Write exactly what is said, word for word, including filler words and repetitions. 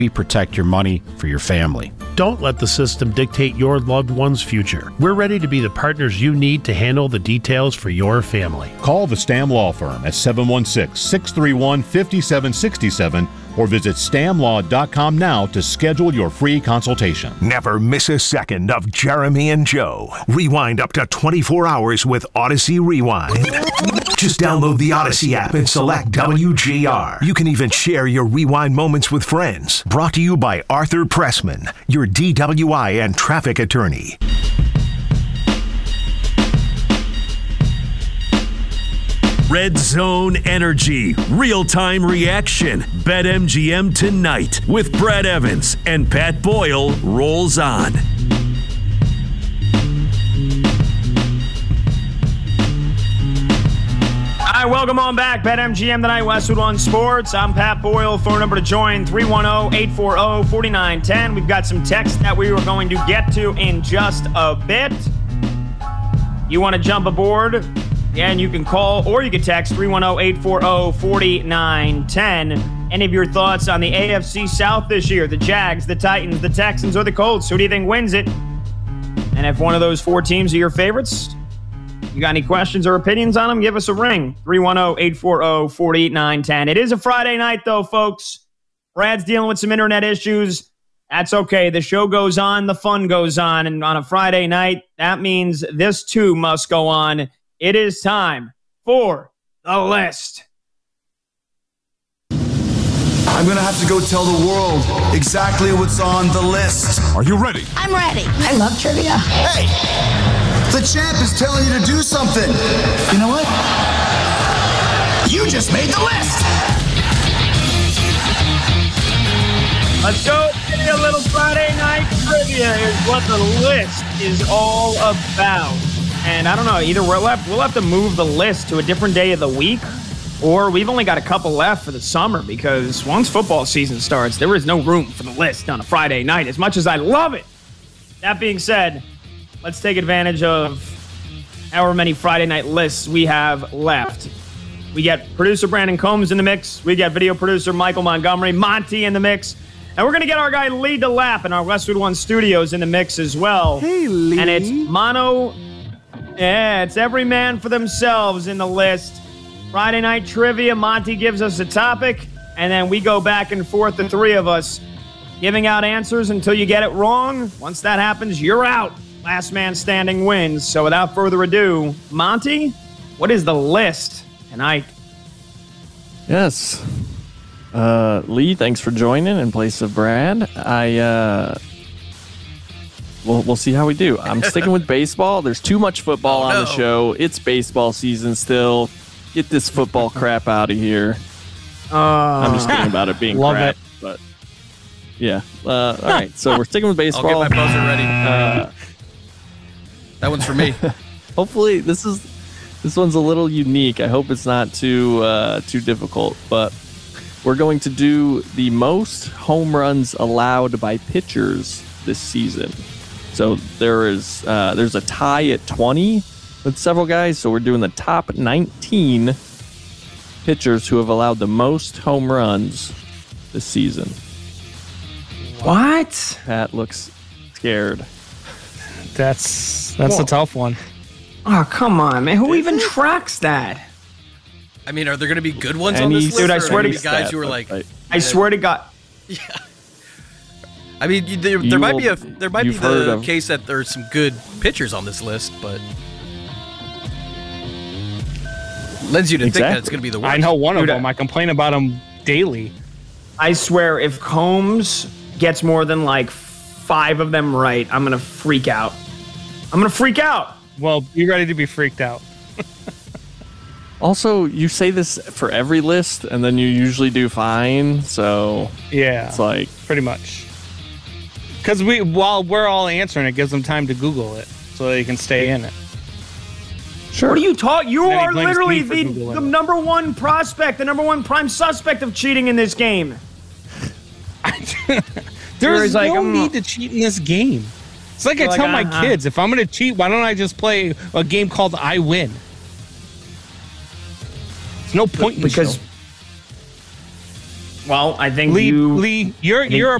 We protect your money for your family. Don't let the system dictate your loved one's future. We're ready to be the partners you need to handle the details for your family. Call the Stam Law Firm at seven one six, six three one, five seven six seven or visit stam law dot com now to schedule your free consultation. Never miss a second of Jeremy and Joe. Rewind up to twenty-four hours with Odyssey Rewind. Just download the Odyssey app and select W G R. You can even share your rewind moments with friends. Brought to you by Arthur Pressman, your D W I and traffic attorney. Red Zone Energy, real-time reaction. BetMGM tonight with Brad Evans and Pat Boyle rolls on. All right, welcome on back. BetMGM tonight, Westwood One Sports. I'm Pat Boyle. Phone number to join, three one zero, eight four zero, four nine one zero. We've got some text that we were going to get to in just a bit. You want to jump aboard? Yeah, and you can call or you can text three one zero, eight four zero, four nine one zero. Any of your thoughts on the A F C South this year? The Jags, the Titans, the Texans, or the Colts? Who do you think wins it? And if one of those four teams are your favorites, you got any questions or opinions on them, give us a ring. three one zero, eight four zero, four nine one zero. It is a Friday night, though, folks. Brad's dealing with some internet issues. That's okay. The show goes on. The fun goes on. And on a Friday night, that means this, too, must go on. It is time for the list. I'm going to have to go tell the world exactly what's on the list. Are you ready? I'm ready. I love trivia. Hey, the champ is telling you to do something. You know what? You just made the list. Let's go. A little Friday night trivia is what the list is all about. And I don't know, either we'll have, we'll have to move the list to a different day of the week, or we've only got a couple left for the summer, because once football season starts, there is no room for the list on a Friday night, as much as I love it. That being said, let's take advantage of however many Friday night lists we have left. We get producer Brandon Combs in the mix. We get video producer Michael Montgomery, Monty in the mix. And we're going to get our guy Lee DeLapp in our Westwood One studios in the mix as well. Hey, Lee. And it's mono... Yeah, it's every man for themselves in the list. Friday night trivia, Monty gives us a topic, and then we go back and forth, the three of us, giving out answers until you get it wrong. Once that happens, you're out. Last man standing wins. So without further ado, Monty, what is the list tonight? Yes. Uh, Lee, thanks for joining in place of Brad. I, uh... We'll, we'll see how we do. I'm sticking with baseball. There's too much football oh, on no. the show. It's baseball season still. Get this football crap out of here. Uh, I'm just kidding about it being love crap. It. But yeah. Uh, all right. So we're sticking with baseball. I'll get my buzzer ready. Uh, that one's for me. Hopefully this is this one's a little unique. I hope it's not too uh, too difficult. But we're going to do the most home runs allowed by pitchers this season. So there is uh, there's a tie at twenty with several guys. So we're doing the top nineteen pitchers who have allowed the most home runs this season. What? Pat looks scared. That's that's Whoa. a tough one. Oh, come on, man. Who even tracks that? I mean, are there going to be good ones Any on this list? Dude, I swear to guys stat, who are like, right. I swear to God. Yeah. I mean, there, there You might will, be a there might be the of, case that there's some good pitchers on this list, but lends you to exactly. think that it's going to be the worst. I know one Dude, of them. I complain about him daily. I swear, if Combs gets more than like five of them right, I'm going to freak out. I'm going to freak out. Well, be ready to be freaked out. Also, you say this for every list, and then you usually do fine. So yeah, it's like pretty much. Because we, while we're all answering, it gives them time to Google it so they can stay in it. Sure. What are you talking? You are literally the, the number one prospect, the number one prime suspect of cheating in this game. There's like, no um, need to cheat in this game. It's like I like, tell my uh-huh. kids, if I'm going to cheat, why don't I just play a game called I Win? There's no point in because. the show. Well, I think Lee, you, Lee, you're think you're a